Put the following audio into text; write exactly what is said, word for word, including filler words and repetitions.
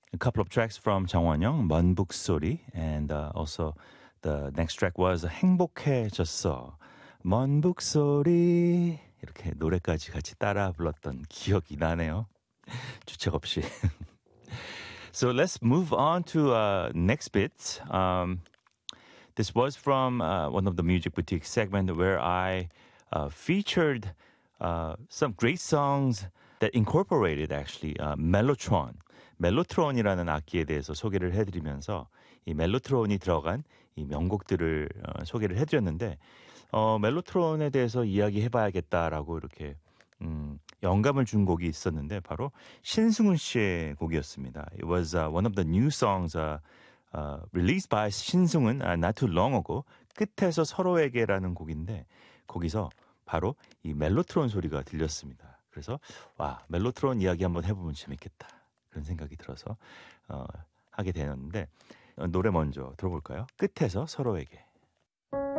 a couple of tracks from 정원영, 먼 북소리, and uh, also the next track was 행복해졌어. 먼 북소리 이렇게 노래까지 같이 따라 불렀던 기억이 나네요. 주책 없이. So let's move on to uh, next bit. Um, this was from uh, one of the Music Boutique segment where I uh, featured uh, some great songs that incorporated actually uh, mellotron. 멜로트론이라는 악기에 대해서 소개를 해드리면서 이 멜로트론이 들어간 이 명곡들을 어, 소개를 해드렸는데 어, 멜로트론에 대해서 이야기해봐야겠다라고 이렇게 음, 영감을 준 곡이 있었는데 바로 신승훈 씨의 곡이었습니다. It was uh, one of the new songs uh, uh, released by 신승훈 uh, not too long ago. 끝에서 서로에게라는 곡인데 거기서 바로 이 멜로트론 소리가 들렸습니다. 그래서 와 멜로트론 이야기 한번 해보면 재밌겠다. 그런 생각이 들어서 어, 하게 되었는데 어, 노래 먼저 들어볼까요? 끝에서 서로에게.